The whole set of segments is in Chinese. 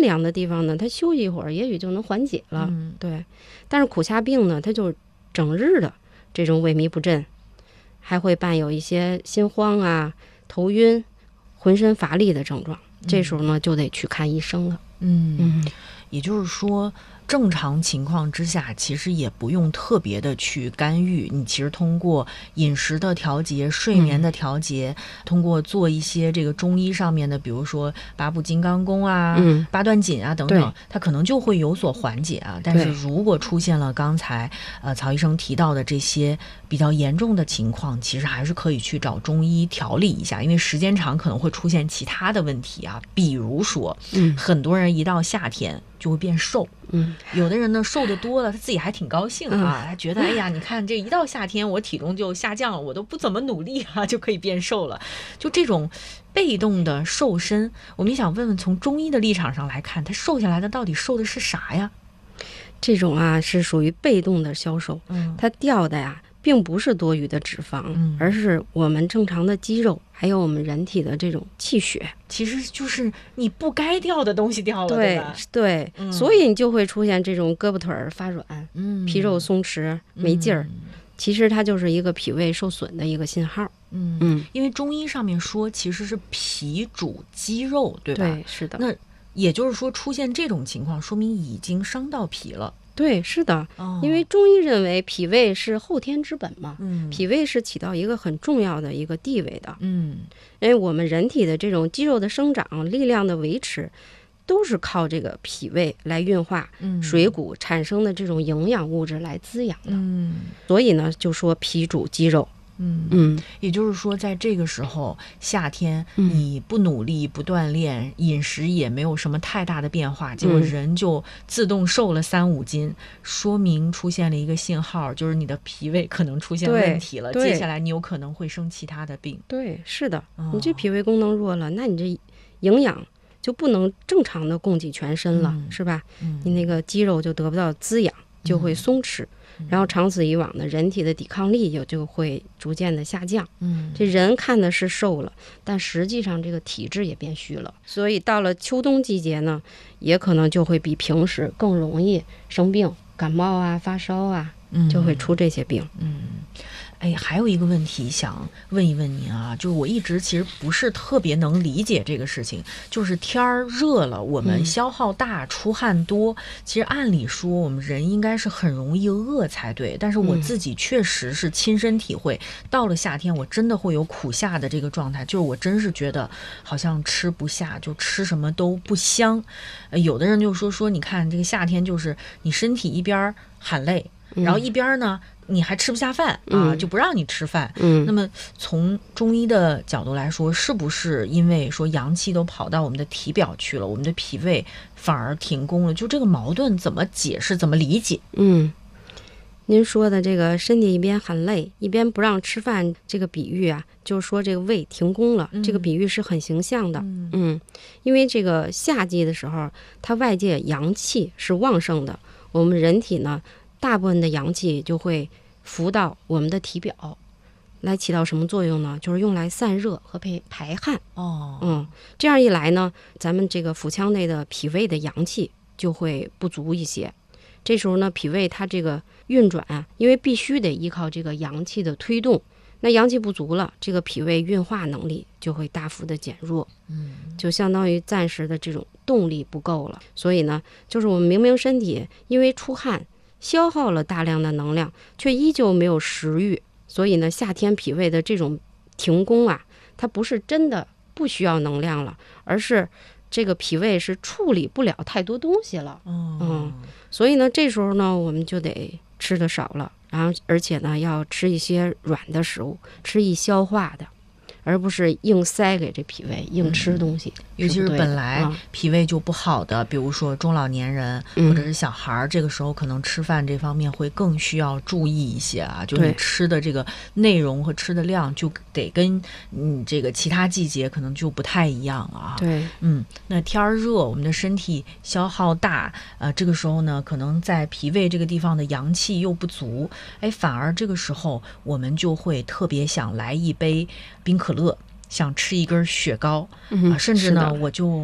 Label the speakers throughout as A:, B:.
A: 凉的地方呢，它休息一会儿，也许就能缓解了。对。但是苦夏病呢，它就整日的这种萎靡不振，还会伴有一些心慌啊、头晕、浑身乏力的症状。这时候呢，就得去看医生了。
B: 也就是说，正常情况之下，其实也不用特别的去干预。你其实通过饮食的调节、睡眠的调节，通过做一些这个中医上面的，比如说八步金刚功啊、八段锦啊等等，它可能就会有所缓解啊。但是如果出现了刚才曹医生提到的这些比较严重的情况，其实还是可以去找中医调理一下，因为时间长可能会出现其他的问题啊，比如说，很多人一到夏天就会变瘦。有的人呢瘦的多了，他自己还挺高兴啊，他觉得哎呀，你看这一到夏天我体重就下降了，我都不怎么努力啊，就可以变瘦了。就这种被动的瘦身，我们想问问，从中医的立场上来看，他瘦下来的到底瘦的是啥呀？
A: 这种啊是属于被动的消瘦，它掉的呀并不是多余的脂肪，而是我们正常的肌肉，还有我们人体的这种气血，
B: 其实就是你不该掉的东西掉了，对吧？
A: 对，所以你就会出现这种胳膊腿儿发软，皮肉松弛，没劲儿。其实它就是一个脾胃受损的一个信号。
B: 因为中医上面说其实是脾主肌肉，对吧？
A: 对，是的。
B: 那也就是说，出现这种情况，说明已经伤到脾了。
A: 对，是的，因为中医认为脾胃是后天之本嘛，脾胃是起到一个很重要的一个地位的。因为我们人体的这种肌肉的生长、力量的维持，都是靠这个脾胃来运化水谷产生的这种营养物质来滋养的。所以呢，就说脾主肌肉。
B: 也就是说，在这个时候，夏天你不努力、不锻炼，饮食也没有什么太大的变化，结果人就自动瘦了3-5斤，说明出现了一个信号，就是你的脾胃可能出现问题了，接下来你有可能会生其他的病。
A: 对，是的，你这脾胃功能弱了，那你这营养就不能正常的供给全身了，是吧？你那个肌肉就得不到滋养，就会松弛。然后长此以往呢，人体的抵抗力就会逐渐的下降。这人看的是瘦了，但实际上这个体质也变虚了。所以到了秋冬季节呢，也可能就会比平时更容易生病，感冒啊、发烧啊，就会出这些病。
B: 还有一个问题想问一问您啊，就是我一直其实不是特别能理解这个事情，就是天儿热了，我们消耗大、出汗多，其实按理说我们人应该是很容易饿才对，但是我自己确实是亲身体会，到了夏天我真的会有苦夏的这个状态，就是我真是觉得好像吃不下，就吃什么都不香。有的人就说你看这个夏天就是你身体一边喊累，然后一边呢你还吃不下饭啊，就不让你吃饭。那么从中医的角度来说，是不是因为说阳气都跑到我们的体表去了，我们的脾胃反而停工了？就这个矛盾怎么解释，怎么理解？
A: 您说的这个身体一边喊累一边不让吃饭这个比喻啊，就是说这个胃停工了，这个比喻是很形象的。因为这个夏季的时候，它外界阳气是旺盛的，我们人体呢大部分的阳气就会浮到我们的体表，来起到什么作用呢？就是用来散热和排汗。这样一来呢，咱们这个腹腔内的脾胃的阳气就会不足一些。这时候呢，脾胃它这个运转啊，因为必须得依靠这个阳气的推动，那阳气不足了，这个脾胃运化能力就会大幅的减弱，就相当于暂时的这种动力不够了。所以呢，就是我们明明身体因为出汗消耗了大量的能量，却依旧没有食欲。所以呢，夏天脾胃的这种停工啊，它不是真的不需要能量了，而是这个脾胃是处理不了太多东西了。所以呢，这时候呢，我们就得吃的少了，然后而且呢，要吃一些软的食物，吃易消化的，而不是硬塞给这脾胃硬吃东西。
B: 尤其是本来脾胃就不好的，比如说中老年人或者是小孩，这个时候可能吃饭这方面会更需要注意一些啊。就你吃的这个内容和吃的量就得跟这个其他季节可能就不太一样了啊。
A: 对，
B: 那天儿热，我们的身体消耗大，这个时候呢，可能在脾胃这个地方的阳气又不足，反而这个时候我们就会特别想来一杯冰可乐，想吃一根雪糕，甚至呢我就不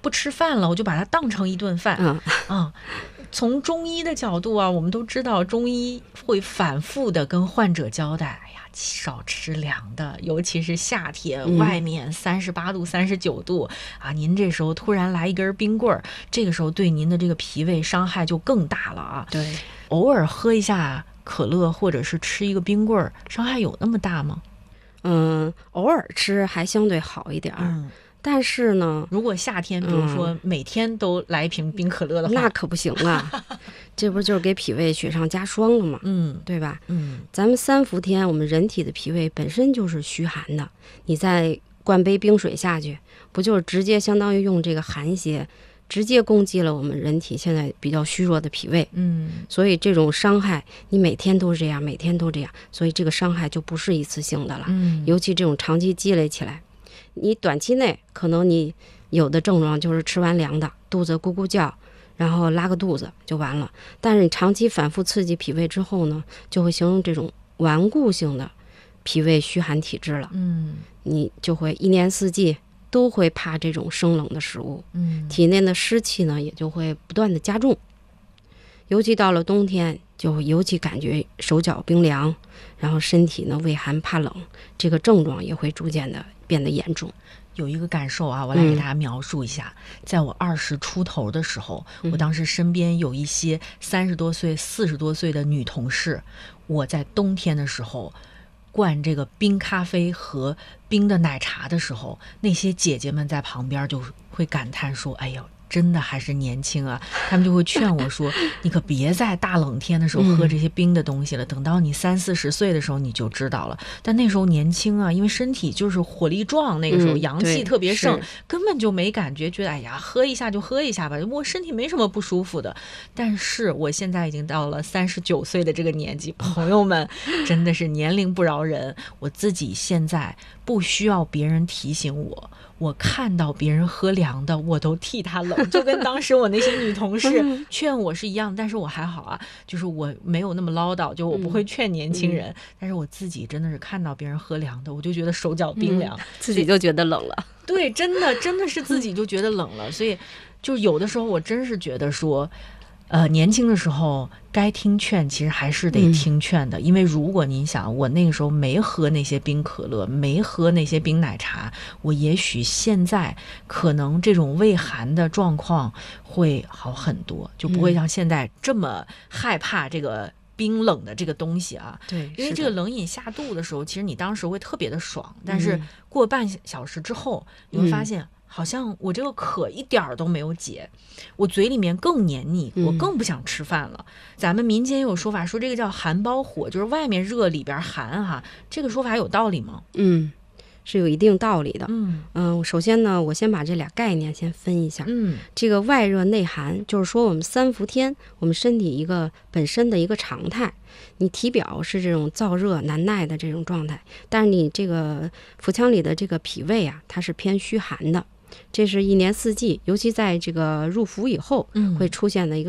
B: 不吃饭了，我就把它当成一顿饭。从中医的角度啊，我们都知道中医会反复的跟患者交代，哎呀，少吃凉的，尤其是夏天，外面38度、39度啊，您这时候突然来一根冰棍儿，这个时候对您的这个脾胃伤害就更大了啊。
A: 对，
B: 偶尔喝一下可乐或者是吃一个冰棍儿，伤害有那么大吗？
A: 偶尔吃还相对好一点儿。但是呢，
B: 如果夏天比如说每天都来一瓶冰可乐的话，
A: 那可不行啊，这不就是给脾胃雪上加霜了吗？对吧？咱们3伏天，我们人体的脾胃本身就是虚寒的，你再灌杯冰水下去，不就是直接相当于用这个寒邪直接攻击了我们人体现在比较虚弱的脾胃。所以这种伤害你每天都这样，每天都这样，所以这个伤害就不是一次性的了。尤其这种长期积累起来，你短期内可能你有的症状就是吃完凉的肚子咕咕叫，然后拉个肚子就完了，但是你长期反复刺激脾胃之后呢，就会形成这种顽固性的脾胃虚寒体质了。你就会一年四季都会怕这种生冷的食物，体内的湿气呢也就会不断的加重，尤其到了冬天就会尤其感觉手脚冰凉，然后身体呢畏寒怕冷，这个症状也会逐渐的变得严重。
B: 有一个感受啊，我来给大家描述一下。在我20出头的时候，我当时身边有一些30多岁、40多岁的女同事，我在冬天的时候灌这个冰咖啡和冰的奶茶的时候，那些姐姐们在旁边就会感叹说，哎呦，真的还是年轻啊。他们就会劝我说，你可别在大冷天的时候喝这些冰的东西了，等到你30、40岁的时候你就知道了。但那时候年轻啊，因为身体就是火力壮，那个时候阳气特别盛，根本就没感觉，觉得哎呀喝一下就喝一下吧，我身体没什么不舒服的。但是我现在已经到了39岁的这个年纪，朋友们真的是年龄不饶人，我自己现在不需要别人提醒我，我看到别人喝凉的我都替他冷，就跟当时我那些女同事劝我是一样。但是我还好啊，就是我没有那么唠叨，就我不会劝年轻人，但是我自己真的是看到别人喝凉的，我就觉得手脚冰凉，
A: 自己就觉得冷了。
B: 对，真的是自己就觉得冷了。所以就有的时候我真是觉得说年轻的时候该听劝其实还是得听劝的。因为如果您想，我那个时候没喝那些冰可乐，没喝那些冰奶茶，我也许现在可能这种胃寒的状况会好很多，就不会像现在这么害怕这个冰冷的这个东西啊。
A: 对，
B: 因为这个冷饮下肚的时候，其实你当时会特别的爽，但是过半小时之后你会发现好像我这个渴一点儿都没有解，我嘴里面更黏腻，我更不想吃饭了。咱们民间有说法说这个叫寒包火，就是外面热里边寒哈，这个说法有道理吗？
A: 是有一定道理的。首先呢，我先把这俩概念先分一下。这个外热内寒，就是说我们3伏天，我们身体一个本身的一个常态。你体表是这种燥热难耐的这种状态，但是你这个腹腔里的这个脾胃啊，它是偏虚寒的。这是一年四季，尤其在这个入伏以后会出现的一个